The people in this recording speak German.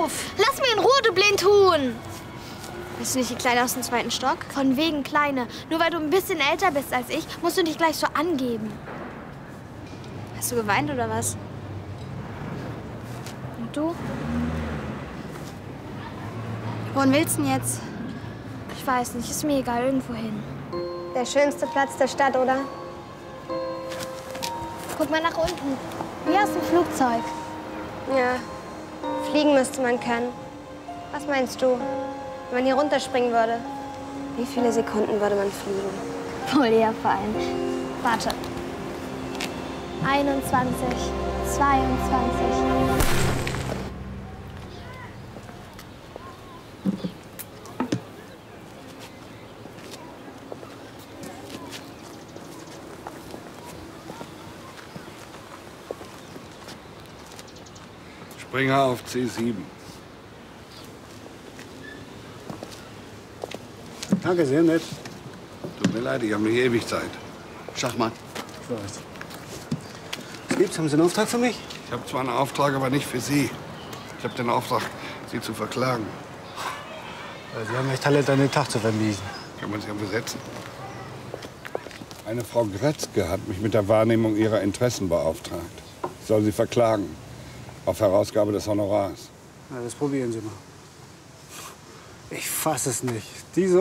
auf! Lass mir in Ruhe, du Blindhuhn! Bist du nicht die Kleine aus dem 2. Stock? Von wegen Kleine. Nur weil du ein bisschen älter bist als ich, musst du dich gleich so angeben. Hast du geweint oder was? Und du? Wohin willst du denn jetzt? Ich weiß nicht, ist mir egal, irgendwo hin. Der schönste Platz der Stadt, oder? Guck mal nach unten. Wie aus dem Flugzeug. Ja. Fliegen müsste man können. Was meinst du, wenn man hier runterspringen würde? Wie viele Sekunden würde man fliegen? Wohl eher fein. Warte. 21, 22. Springer auf C7. Danke, sehr nett. Tut mir leid, ich habe nicht ewig Zeit. Schachmann. Ich weiß. Was gibt's? Haben Sie einen Auftrag für mich? Ich habe zwar einen Auftrag, aber nicht für Sie. Ich habe den Auftrag, Sie zu verklagen. Sie haben echt Talent, an den Tag zu vermiesen. Kann man Sie ja besetzen. Eine Frau Gretzke hat mich mit der Wahrnehmung ihrer Interessen beauftragt. Ich soll Sie verklagen. Auf Herausgabe des Honorars. Na, das probieren Sie mal. Ich fasse es nicht. Diese